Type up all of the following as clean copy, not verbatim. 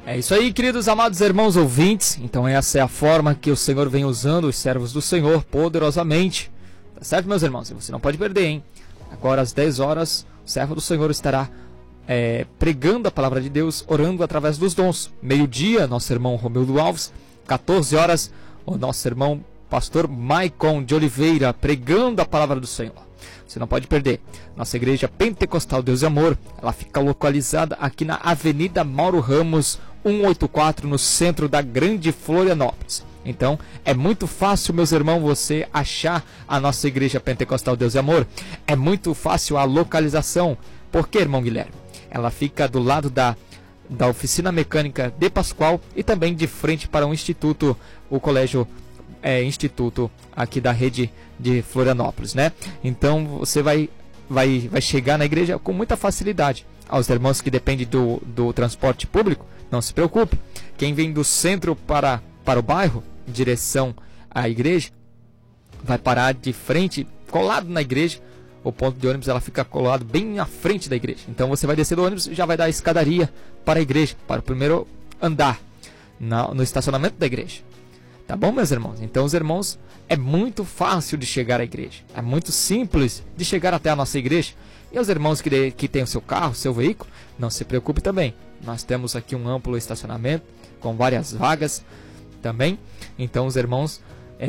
É isso aí, queridos amados irmãos ouvintes. Então essa é a forma que o Senhor vem usando os servos do Senhor poderosamente. Tá certo, meus irmãos? E você não pode perder, hein? Agora às 10 horas, o servo do Senhor estará pregando a palavra de Deus, orando através dos dons. Meio-dia, nosso irmão Romildo Alves. 14 horas, o nosso irmão pastor Maicon de Oliveira, pregando a palavra do Senhor. Você não pode perder. Nossa igreja Pentecostal Deus e Amor, ela fica localizada aqui na Avenida Mauro Ramos, 184, no centro da Grande Florianópolis. Então, é muito fácil, meus irmãos, você achar a nossa igreja Pentecostal Deus e Amor. É muito fácil a localização. Por quê, irmão Guilherme? Ela fica do lado da oficina mecânica de Pascoal e também de frente para o instituto, o colégio instituto aqui da rede de Florianópolis, né? Então você vai chegar na igreja com muita facilidade. Aos irmãos que dependem do transporte público, não se preocupe. Quem vem do centro para o bairro, em direção à igreja, vai parar de frente, colado na igreja. O ponto de ônibus ela fica colado bem na frente da igreja. Então você vai descer do ônibus e já vai dar a escadaria para a igreja, para o primeiro andar, no estacionamento da igreja. Tá bom, meus irmãos? Então os irmãos, é muito fácil de chegar à igreja. É muito simples de chegar até a nossa igreja. E os irmãos que têm o seu carro, seu veículo, não se preocupe também. Nós temos aqui um amplo estacionamento com várias vagas também. Então os irmãos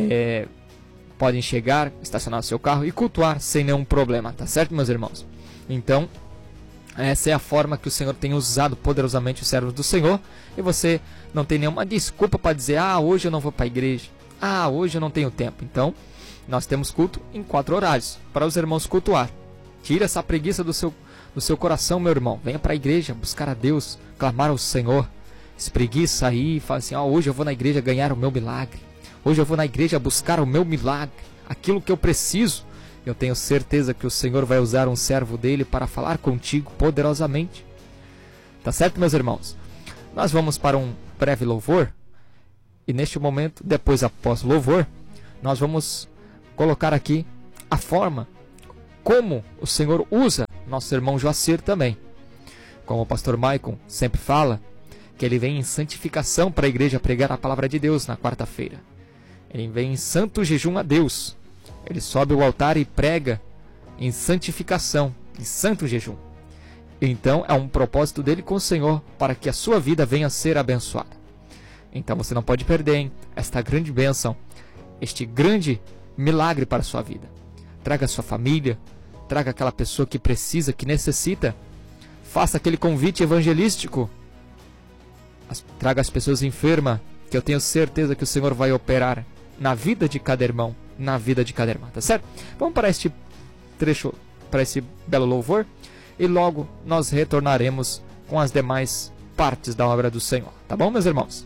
podem chegar, estacionar o seu carro e cultuar sem nenhum problema, tá certo, meus irmãos? Então, essa é a forma que o Senhor tem usado poderosamente os servos do Senhor, e você não tem nenhuma desculpa para dizer, hoje eu não vou para a igreja, hoje eu não tenho tempo. Então, nós temos culto em 4 horários, para os irmãos cultuar. Tira essa preguiça do seu coração, meu irmão, venha para a igreja, buscar a Deus, clamar ao Senhor, espreguiça aí e fala assim, hoje eu vou na igreja ganhar o meu milagre. Hoje eu vou na igreja buscar o meu milagre, aquilo que eu preciso. Eu tenho certeza que o Senhor vai usar um servo dele para falar contigo poderosamente. Tá certo, meus irmãos? Nós vamos para um breve louvor. E neste momento, depois após o louvor, nós vamos colocar aqui a forma como o Senhor usa nosso irmão Joacir também. Como o pastor Maicon sempre fala, que ele vem em santificação para a igreja pregar a palavra de Deus na quarta-feira. Ele vem em santo jejum a Deus. Ele sobe ao altar e prega em santificação, em santo jejum. Então é um propósito dele com o Senhor para que a sua vida venha a ser abençoada. Então você não pode perder, hein, esta grande bênção, este grande milagre para a sua vida. Traga a sua família, traga aquela pessoa que precisa, que necessita. Faça aquele convite evangelístico. Traga as pessoas enfermas, que eu tenho certeza que o Senhor vai operar na vida de cada irmão, na vida de cada irmã, tá certo? Vamos para este trecho, para esse belo louvor, e logo nós retornaremos com as demais partes da obra do Senhor, tá bom, meus irmãos?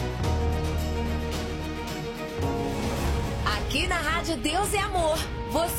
Aqui na Rádio Deus é Amor, você